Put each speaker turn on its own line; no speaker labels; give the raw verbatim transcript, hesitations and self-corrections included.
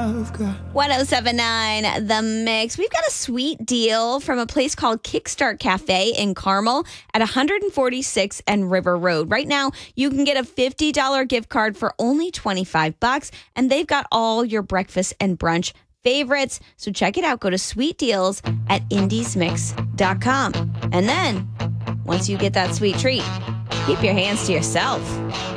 I've got.
one oh seven point nine The Mix. We've got a sweet deal from a place called Kickstart Cafe in Carmel at one forty-six and River Road. Right now, you can get a fifty dollars gift card for only twenty-five bucks, and they've got all your breakfast and brunch favorites. So check it out. Go to sweet deals at indies mix dot com. And then, once you get that sweet treat, keep your hands to yourself.